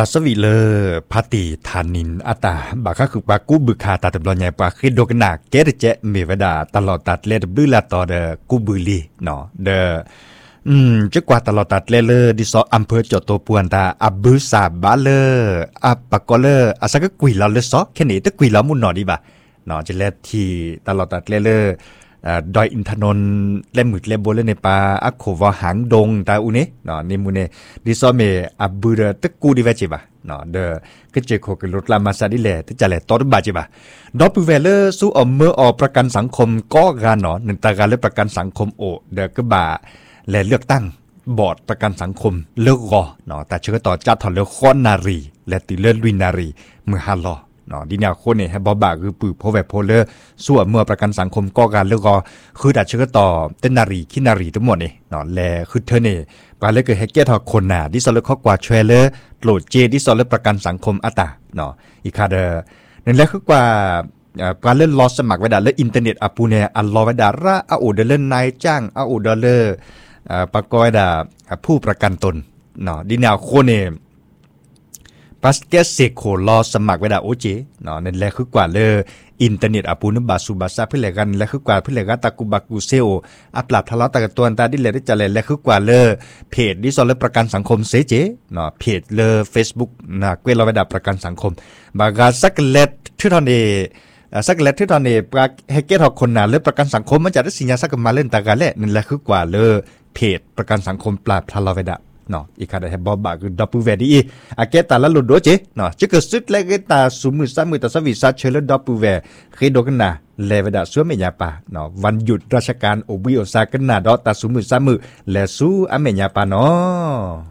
ตัสวิเลพาติธานินอาตาบาก็คือปากูบึกาตาตบลอญญาปาคิดโดกนาเกเรเจเมวดาตลอดตัดเลดบลือลาตอเดกูบุลีเนาะเดจะกว่าตลอดตัดเลดิซออำเภอจอโตปวนตาอับบุซาบาเลอับปากเลอาสักกุยลาเลซอแค่นี้ตะกุยลามุนหนอดีบ่าเนาะจะเลที่ตลอดตัดเลดอยอินทนนท์เล่มหมึกเล่มโบเลในป่าอักโขวหางดงตาอุเนเนาะนิมุเนดิซอเมอับบุเดตะกูดิเวจิบ่าเนาะเดก็เจโคกรถลามาซาดิเลที่จะแลตอดบาจิบ่าดอปูเวเลสู้อเมื่อออกประกันสังคมก็กานเนาะหนึ่งตาการเลือกประกันสังคมโอเดก็บ่าและเลือกตั้งบอร์ดประกันสังคมเลือกกอเนาะแต่เชื่อต่อจัดถอนเลือกข้อนารีและติเลือกลุยนารีเมื่อฮาลอเนาะดีแนวคนเนี่ยให้บอบาคือปือพอแบบโพเลอร์ส่วนเมื่อประกันสังคมก็การเลือกกอคือแต่เชื่อต่อเต้นนารีขี้นารีทั้งหมดเนี่ยเนาะและคือเธอเนี่ยปลาเลือกเกิดให้แก้ทอคนหนาดิสอลเลือกข้อกว่าเทรลเลอร์โหลดเจดิสอลเลือกประกันสังคมอัตตาเนาะอีกคาเดอร์นั่นแหละคือกว่าการเล่นลอสมัครไว้ด่าเล่นอินเทอร์เน็ตอาปูเนอัลลอไว้ด่าระอาอูเดเล่นนายจ้างอาอูเดเลอร์ปากอยด่าผู้ประกันตนเนาะดีแนวโคเนปัสเกสเซโคลอสมัครไว้ด่าโอเจเนาะนั่นแหละคือกว่าเลยอินเทอร์เน็ตอาปูนบาสุบาซาเพื่อแลกันและคือกว่าเพื่อแลกันตะกุบักกุเซโออัปลับทะเลาะตะกันตัวตาดิเลได้จะเลยและคือกว่าเลยเพจดิซอลเลประกันสังคมเซเจเนาะเพจเลย Facebook นะเกวลไว้ด่าประกันสังคมบางการสักเล็ดที่ตอนนี้สักเล็ดที่ตอนนี้ปราให้เกตคนหนาเลือกประกันสังคมมันจะได้สิญญาสักมาเล่นตากันแหละนั่นแหละคือกว่าเลยเพจประกันสังคมปราบทะเลาะไว้ด่าเนาะอีกคาได้ให้บอบบาคือดับเบิลเวดีอาเกตาละลุดโดเจเนาะจะเกิดสุดแลกตาสุมือซ้ำมือตาสวิสัชเชลดับเบิลเวเคยโดกันนะเลวดาสวมเมียป่าเนาะวันหยุดราชการโอบิโอซากันนะดอตาสุมือซ้ำมือและสู้อเมียป่าเนาะ